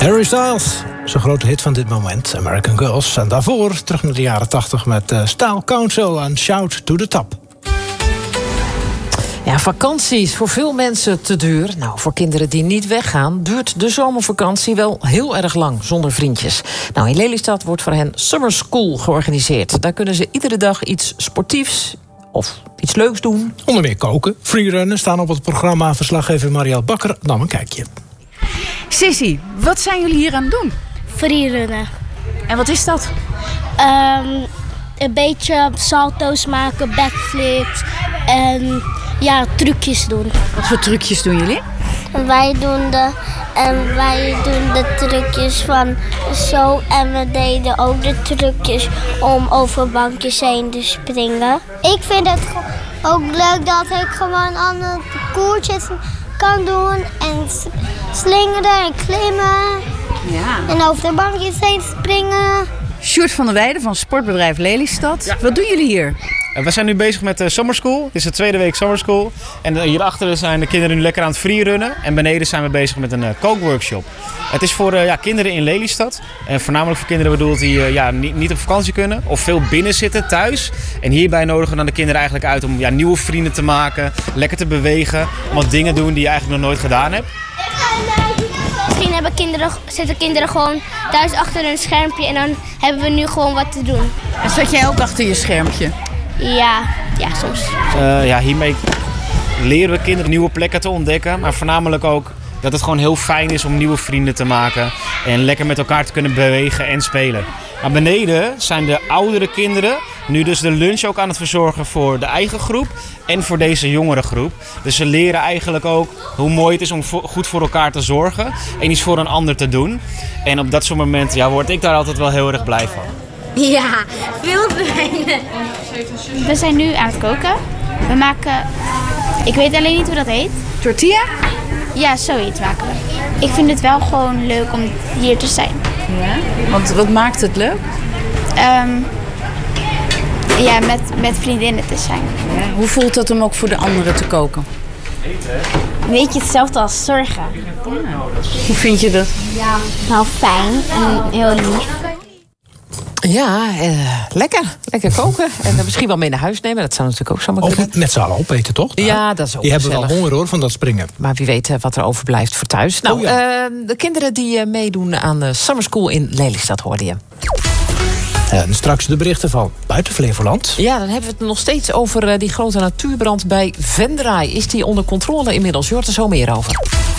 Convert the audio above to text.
Harry Styles, zijn grote hit van dit moment, American Girls. En daarvoor terug naar de jaren 80 met Style Council en Shout to the Top. Ja, vakantie is voor veel mensen te duur. Nou, voor kinderen die niet weggaan, duurt de zomervakantie wel heel erg lang zonder vriendjes. Nou, in Lelystad wordt voor hen Summer School georganiseerd. Daar kunnen ze iedere dag iets sportiefs of iets leuks doen. Onder meer koken, freerunnen staan op het programma. Verslaggever Marielle Bakker nam een kijkje. Sissy, wat zijn jullie hier aan het doen? Freerunnen. En wat is dat? Een beetje salto's maken, backflips en ja, trucjes doen. Wat voor trucjes doen jullie? Wij doen de trucjes van zo en we deden ook de trucjes om over bankjes heen te springen. Ik vind het ook leuk dat ik gewoon andere koertjes kan doen en slingeren en klimmen. Ja. En over de bankjes heen springen. Sjoerd van der Weijden van sportbedrijf Lelystad. Ja. Wat doen jullie hier? We zijn nu bezig met de Summer School. Het is de tweede week Summer School. En hierachter zijn de kinderen nu lekker aan het freerunnen. En beneden zijn we bezig met een kookworkshop. Het is voor kinderen in Lelystad. En voornamelijk voor kinderen bedoeld die niet op vakantie kunnen. Of veel binnen zitten thuis. En hierbij nodigen we dan de kinderen eigenlijk uit om nieuwe vrienden te maken. Lekker te bewegen. Wat dingen doen die je eigenlijk nog nooit gedaan hebt. Misschien zitten kinderen gewoon thuis achter een schermpje en dan hebben we nu gewoon wat te doen. En zat jij ook achter je schermpje? Ja soms. Hiermee leren we kinderen nieuwe plekken te ontdekken. Maar voornamelijk ook dat het gewoon heel fijn is om nieuwe vrienden te maken. En lekker met elkaar te kunnen bewegen en spelen. Maar beneden zijn de oudere kinderen nu dus de lunch ook aan het verzorgen voor de eigen groep. En voor deze jongere groep. Dus ze leren eigenlijk ook hoe mooi het is om goed voor elkaar te zorgen. En iets voor een ander te doen. En op dat soort momenten word ik daar altijd wel heel erg blij van. Ja, veel fijner. We zijn nu aan het koken. We maken, ik weet alleen niet hoe dat heet. Tortilla? Ja, zoiets maken we. Ik vind het wel gewoon leuk om hier te zijn. Ja? Want wat maakt het leuk? Met vriendinnen te zijn. Ja. Hoe voelt het om ook voor de anderen te koken? Weet je, hetzelfde als zorgen. Ja. Hoe vind je dat? Ja, nou fijn en heel lief. Ja, lekker koken. En misschien wel mee naar huis nemen. Dat zou natuurlijk ook zomaar kunnen. Of met z'n allen opeten, toch? Ja, dat is ook die hebben gezellig. wel honger hoor, van dat springen. Maar wie weet wat er overblijft voor thuis. Nou, de kinderen die meedoen aan de Summer School in Lelystad hoorde je. En straks de berichten van buiten Flevoland. Ja, dan hebben we het nog steeds over die grote natuurbrand bij Venray. Is die onder controle inmiddels? Je hoort er zo meer over.